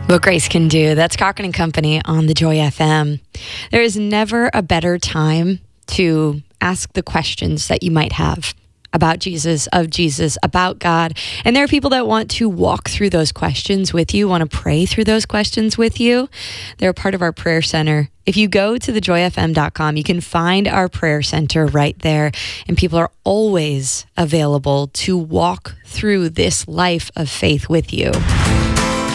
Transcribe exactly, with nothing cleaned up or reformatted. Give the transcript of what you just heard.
What Grace Can Do. That's Cochran and Company on the Joy F M. There is never a better time to ask the questions that you might have about Jesus, of Jesus, about God. And there are people that want to walk through those questions with you, want to pray through those questions with you. They're part of our prayer center. If you go to the joy f m dot com, you can find our prayer center right there. And people are always available to walk through this life of faith with you.